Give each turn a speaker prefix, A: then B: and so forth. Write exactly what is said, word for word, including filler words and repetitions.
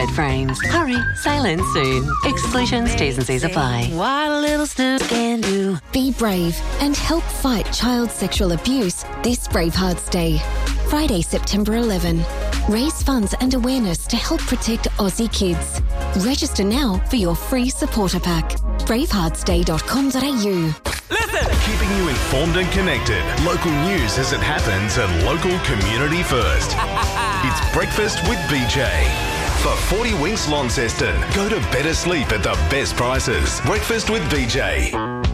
A: bed frames. Hurry, sail in soon. Exclusions, T's and C's apply.
B: What a little snoop can do.
C: Be brave and help fight child sexual abuse this Bravehearts Day. Friday, September eleventh. Raise funds and awareness to help protect Aussie kids. Register now for your free supporter pack. bravehearts day dot com dot a u.
D: Listen! Keeping you informed and connected. Local news as it happens and local community first. It's Breakfast with B J. For forty Winks Launceston, go to better sleep at the best prices. Breakfast with B J.